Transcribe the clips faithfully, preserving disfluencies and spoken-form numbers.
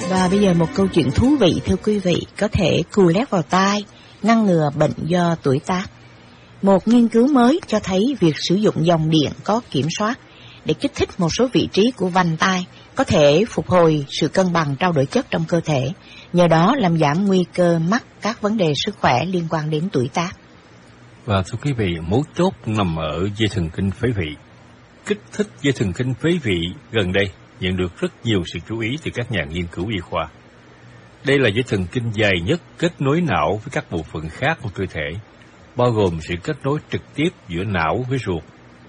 Và bây giờ một câu chuyện thú vị thưa quý vị, có thể cù lét vào tai, ngăn ngừa bệnh do tuổi tác. Một nghiên cứu mới cho thấy việc sử dụng dòng điện có kiểm soát để kích thích một số vị trí của vành tai có thể phục hồi sự cân bằng trao đổi chất trong cơ thể, nhờ đó làm giảm nguy cơ mắc các vấn đề sức khỏe liên quan đến tuổi tác. Và thưa quý vị, mấu chốt nằm ở dây thần kinh phế vị. Kích thích dây thần kinh phế vị gần đây nhận được rất nhiều sự chú ý từ các nhà nghiên cứu y khoa. Đây là dây thần kinh dài nhất kết nối não với các bộ phận khác của cơ thể, bao gồm sự kết nối trực tiếp giữa não với ruột.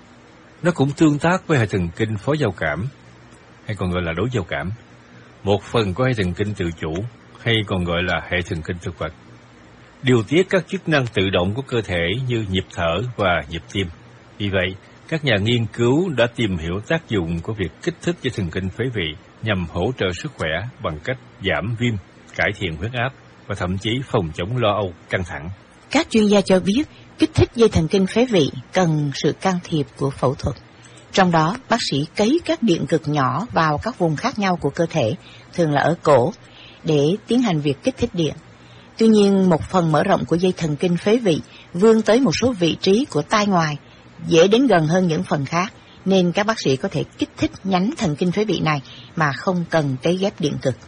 Nó cũng tương tác với hệ thần kinh phó giao cảm, hay còn gọi là đối giao cảm, một phần của hệ thần kinh tự chủ, hay còn gọi là hệ thần kinh thực vật, điều tiết các chức năng tự động của cơ thể như nhịp thở và nhịp tim. Vì vậy, các nhà nghiên cứu đã tìm hiểu tác dụng của việc kích thích dây thần kinh phế vị nhằm hỗ trợ sức khỏe bằng cách giảm viêm, cải thiện huyết áp và thậm chí phòng chống lo âu, căng thẳng. Các chuyên gia cho biết kích thích dây thần kinh phế vị cần sự can thiệp của phẫu thuật. Trong đó, bác sĩ cấy các điện cực nhỏ vào các vùng khác nhau của cơ thể, thường là ở cổ, để tiến hành việc kích thích điện. Tuy nhiên, một phần mở rộng của dây thần kinh phế vị vươn tới một số vị trí của tai ngoài, dễ đến gần hơn những phần khác, nên các bác sĩ có thể kích thích nhánh thần kinh phế vị này mà không cần cấy ghép điện cực.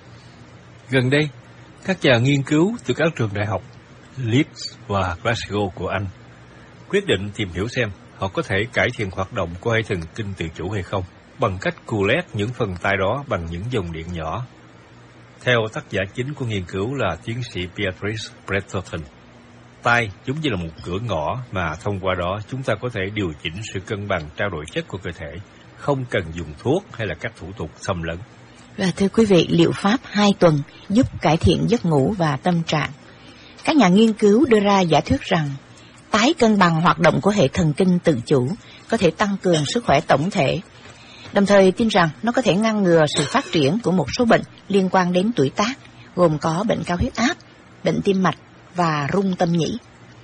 Gần đây, các nhà nghiên cứu từ các trường đại học Leeds và Glasgow của Anh quyết định tìm hiểu xem họ có thể cải thiện hoạt động của hệ thần kinh tự chủ hay không bằng cách cù lét những phần tai đó bằng những dòng điện nhỏ. Theo tác giả chính của nghiên cứu là tiến sĩ Beatrice Bretherton, tai giống như là một cửa ngõ mà thông qua đó chúng ta có thể điều chỉnh sự cân bằng trao đổi chất của cơ thể, không cần dùng thuốc hay là các thủ tục xâm lấn. Và thưa quý vị, liệu pháp hai tuần giúp cải thiện giấc ngủ và tâm trạng. Các nhà nghiên cứu đưa ra giả thuyết rằng tái cân bằng hoạt động của hệ thần kinh tự chủ có thể tăng cường sức khỏe tổng thể, đồng thời tin rằng nó có thể ngăn ngừa sự phát triển của một số bệnh liên quan đến tuổi tác, gồm có bệnh cao huyết áp, bệnh tim mạch và rung tâm nhĩ.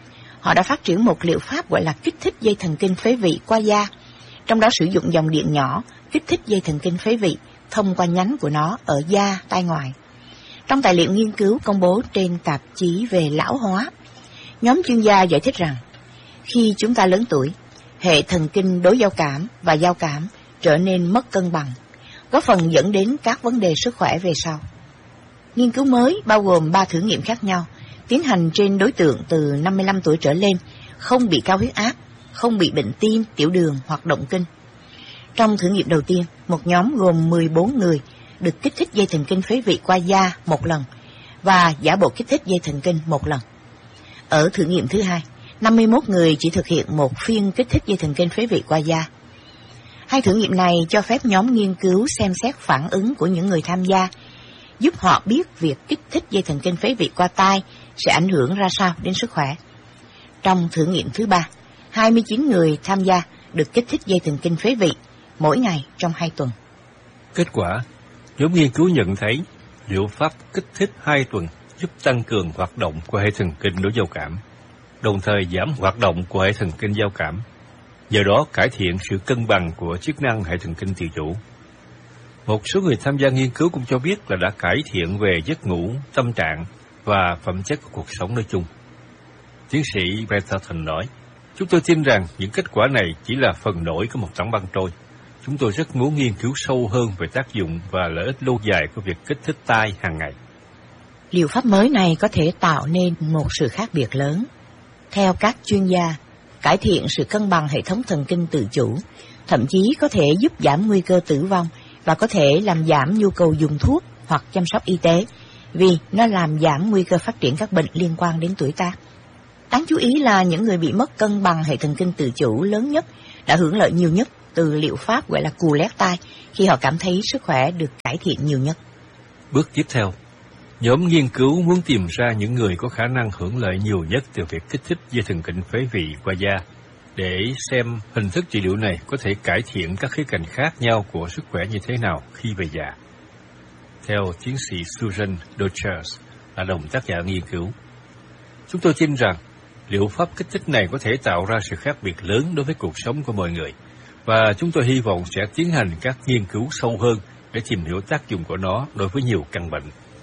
Họ đã phát triển một liệu pháp gọi là kích thích dây thần kinh phế vị qua da, trong đó sử dụng dòng điện nhỏ kích thích dây thần kinh phế vị thông qua nhánh của nó ở da tai ngoài. Trong tài liệu nghiên cứu công bố trên tạp chí về lão hóa, nhóm chuyên gia giải thích rằng khi chúng ta lớn tuổi, hệ thần kinh đối giao cảm và giao cảm trở nên mất cân bằng, góp phần dẫn đến các vấn đề sức khỏe về sau. Nghiên cứu mới bao gồm ba thử nghiệm khác nhau, tiến hành trên đối tượng từ năm mươi lăm tuổi trở lên, không bị cao huyết áp, không bị bệnh tim, tiểu đường hoặc động kinh. Trong thử nghiệm đầu tiên, một nhóm gồm mười bốn người được kích thích dây thần kinh phế vị qua da một lần và giả bộ kích thích dây thần kinh một lần. Ở thử nghiệm thứ hai, năm mươi mốt người chỉ thực hiện một phiên kích thích dây thần kinh phế vị qua da. Hai thử nghiệm này cho phép nhóm nghiên cứu xem xét phản ứng của những người tham gia, giúp họ biết việc kích thích dây thần kinh phế vị qua tai sẽ ảnh hưởng ra sao đến sức khỏe. Trong thử nghiệm thứ ba, hai mươi chín người tham gia được kích thích dây thần kinh phế vị mỗi ngày trong hai tuần. Kết quả, nhóm nghiên cứu nhận thấy liệu pháp kích thích hai tuần giúp tăng cường hoạt động của hệ thần kinh đối giao cảm, đồng thời giảm hoạt động của hệ thần kinh giao cảm, nhờ đó cải thiện sự cân bằng của chức năng hệ thần kinh tự chủ. Một số người tham gia nghiên cứu cũng cho biết là đã cải thiện về giấc ngủ, tâm trạng và phẩm chất của cuộc sống nói chung. Tiến sĩ Bretherton nói, chúng tôi tin rằng những kết quả này chỉ là phần nổi của một tảng băng trôi. Chúng tôi rất muốn nghiên cứu sâu hơn về tác dụng và lợi ích lâu dài của việc kích thích tai hàng ngày. Liệu pháp mới này có thể tạo nên một sự khác biệt lớn. Theo các chuyên gia, cải thiện sự cân bằng hệ thống thần kinh tự chủ, thậm chí có thể giúp giảm nguy cơ tử vong và có thể làm giảm nhu cầu dùng thuốc hoặc chăm sóc y tế, vì nó làm giảm nguy cơ phát triển các bệnh liên quan đến tuổi tác. Đáng chú ý là những người bị mất cân bằng hệ thần kinh tự chủ lớn nhất đã hưởng lợi nhiều nhất từ liệu pháp gọi là cù lét tai khi họ cảm thấy sức khỏe được cải thiện nhiều nhất. Bước tiếp theo, nhóm nghiên cứu muốn tìm ra những người có khả năng hưởng lợi nhiều nhất từ việc kích thích dây thần kinh phế vị qua da, để xem hình thức trị liệu này có thể cải thiện các khía cạnh khác nhau của sức khỏe như thế nào khi về già. Theo tiến sĩ Susan Dochers, là đồng tác giả nghiên cứu, chúng tôi tin rằng liệu pháp kích thích này có thể tạo ra sự khác biệt lớn đối với cuộc sống của mọi người, và chúng tôi hy vọng sẽ tiến hành các nghiên cứu sâu hơn để tìm hiểu tác dụng của nó đối với nhiều căn bệnh.